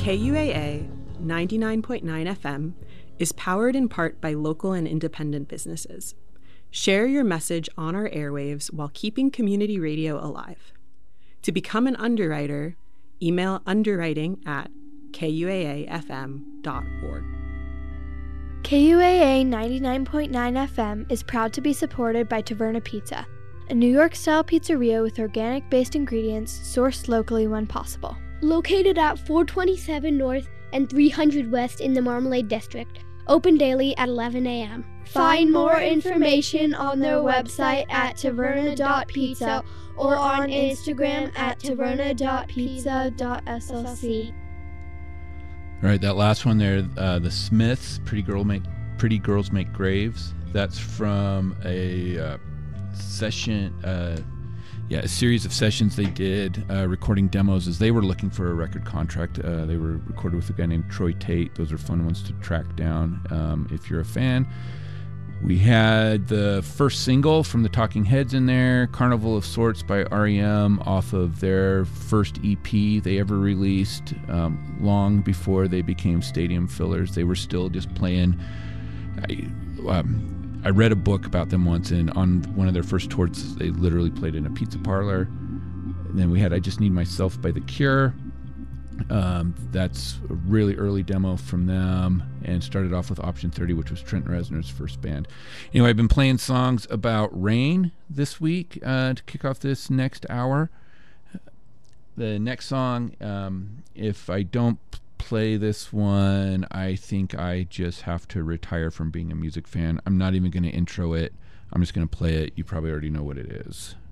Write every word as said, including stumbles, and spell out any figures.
K U A A ninety-nine point nine F M is powered in part by local and independent businesses. Share your message on our airwaves while keeping community radio alive. To become an underwriter, email underwriting at K U A A F M dot org. K U A A ninety-nine point nine F M is proud to be supported by Taverna Pizza, a New York-style pizzeria with organic-based ingredients sourced locally when possible. Located at four twenty-seven North and three hundred West in the Marmalade District. Open daily at eleven a.m. Find more information on their website at taverna dot pizza or on Instagram at taverna dot pizza dot S L C. All right, that last one there, uh, the Smiths, Pretty Girl Make Pretty Girls Make Graves. That's from a uh, session, uh, yeah, a series of sessions they did, uh, recording demos as they were looking for a record contract. Uh, they were recorded with a guy named Troy Tate. Those are fun ones to track down um, if you're a fan. We had the first single from the Talking Heads in there, Carnival of Sorts by R E M, off of their first E P they ever released, um, long before they became stadium fillers. They were still just playing. I, um, I read a book about them once, and on one of their first tours, they literally played in a pizza parlor. And then we had I Just Need Myself by The Cure. Um, that's a really early demo from them, and started off with Option thirty, which was Trent Reznor's first band. Anyway, I've been playing songs about rain this week uh, to kick off this next hour. The next song, um, if I don't play this one, I think I just have to retire from being a music fan. I'm not even going to intro it. I'm just going to play it. You probably already know what it is.